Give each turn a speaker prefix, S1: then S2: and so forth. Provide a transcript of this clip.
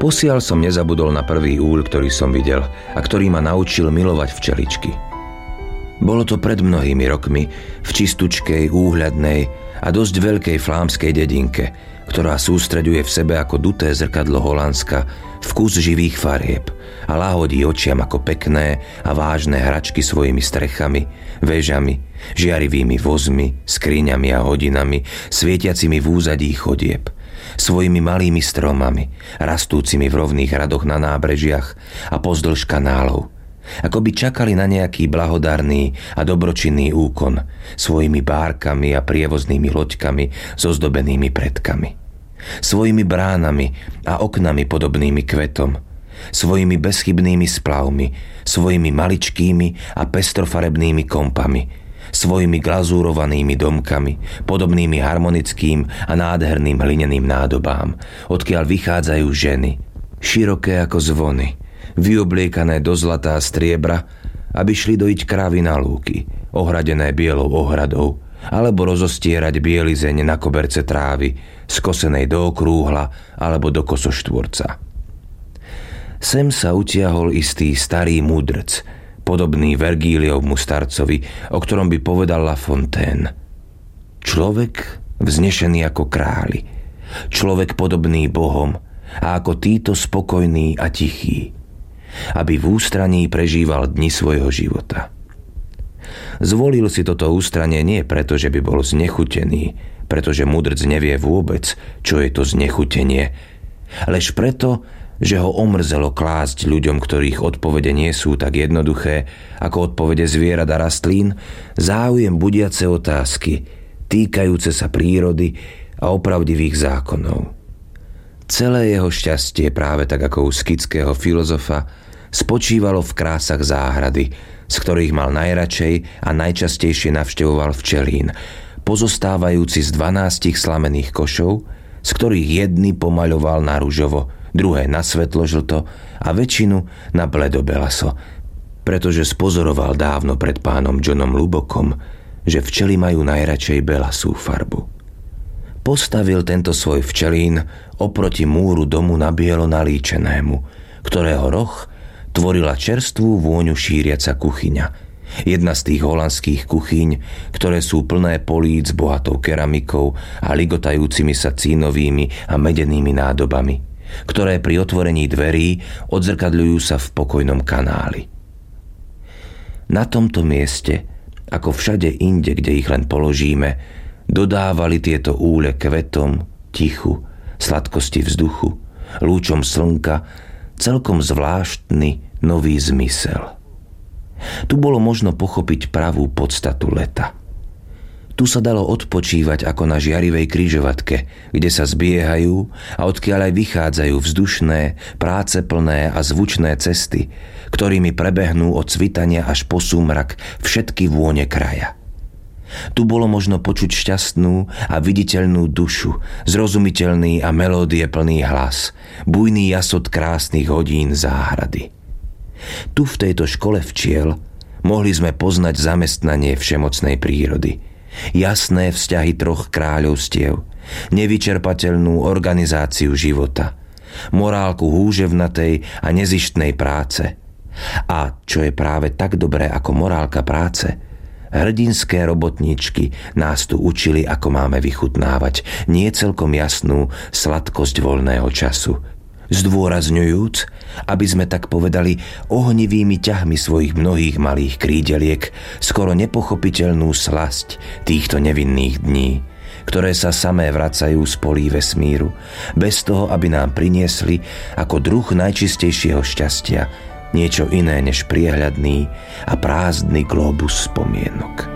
S1: Posiaľ som nezabudol na prvý úľ, ktorý som videl a ktorý ma naučil milovať včeličky. Bolo to pred mnohými rokmi v čistučkej, úhľadnej a dosť veľkej flámskej dedinke, ktorá sústreďuje v sebe ako duté zrkadlo Holandska vkus živých farieb a lahodí očiam ako pekné a vážne hračky svojimi strechami, vežami, žiarivými vozmi, skriňami a hodinami, svietiacimi v úzadí chodieb, svojimi malými stromami, rastúcimi v rovných radoch na nábrežiach a pozdĺž kanálov, ako by čakali na nejaký blahodárny a dobročinný úkon svojimi bárkami a prievoznými loďkami so zdobenými predkami, svojimi bránami a oknami podobnými kvetom, svojimi bezchybnými splavmi, svojimi maličkými a pestrofarebnými kompami, svojimi glazúrovanými domkami, podobnými harmonickým a nádherným hlineným nádobám, odkiaľ vychádzajú ženy, široké ako zvony, vyobliekané do zlata a striebra, aby šli dojiť krávy na lúky, ohradené bielou ohradou, alebo rozostierať bielizeň na koberce trávy, skosenej do okrúhla alebo do kosoštvorca. Sem sa utiahol istý starý múdrc, podobný Vergíliovmu starcovi, o ktorom by povedal La Fontaine. Človek vznešený ako králi, človek podobný bohom a ako títo spokojný a tichý, aby v ústraní prežíval dni svojho života. Zvolil si toto ústranie nie preto, že by bol znechutený, pretože mudrc nevie vôbec, čo je to znechutenie, lež preto, že ho omrzelo klásť ľuďom, ktorých odpovede nie sú tak jednoduché ako odpovede zvierat a rastlín, záujem budiace otázky, týkajúce sa prírody a opravdivých zákonov. Celé jeho šťastie, práve tak ako u skitského filozofa, spočívalo v krásach záhrady, z ktorých mal najradšej a najčastejšie navštevoval včelín, pozostávajúci z 12 slamených košov, z ktorých jedny pomaľoval na ružovo, druhé na svetlo-žlto a väčšinu na bledobelaso, pretože spozoroval dávno pred pánom Johnom Lubokom, že včely majú najradšej belasú farbu. Postavil tento svoj včelín oproti múru domu na bielo nalíčenému, ktorého roh tvorila čerstvú vôňu šíriaca kuchyňa, jedna z tých holandských kuchyň, ktoré sú plné políc s bohatou keramikou a ligotajúcimi sa cínovými a medenými nádobami, ktoré pri otvorení dverí odzrkadľujú sa v pokojnom kanáli. Na tomto mieste, ako všade inde, kde ich len položíme, dodávali tieto úle kvetom, tichu, sladkosti vzduchu, lúčom slnka, celkom zvláštny nový zmysel. Tu bolo možno pochopiť pravú podstatu leta. Tu sa dalo odpočívať ako na žiarivej križovatke, kde sa zbiehajú a odkiaľ aj vychádzajú vzdušné, práceplné a zvučné cesty, ktorými prebehnú od svitania až po súmrak všetky vône kraja. Tu bolo možno počuť šťastnú a viditeľnú dušu, zrozumiteľný a melódie plný hlas, bujný jasot krásnych hodín záhrady. Tu v tejto škole včiel mohli sme poznať zamestnanie všemocnej prírody, jasné vzťahy troch kráľovstiev, nevyčerpateľnú organizáciu života, morálku húževnatej a nezištnej práce a, čo je práve tak dobré ako morálka práce, hrdinské robotníčky nás tu učili, ako máme vychutnávať nie celkom jasnú sladkosť voľného času, zdôrazňujúc, aby sme tak povedali ohnivými ťahmi svojich mnohých malých krídeliek skoro nepochopiteľnú slasť týchto nevinných dní, ktoré sa samé vracajú z polí vesmíru, bez toho, aby nám priniesli ako druh najčistejšieho šťastia niečo iné než priehľadný a prázdny glóbus spomienok.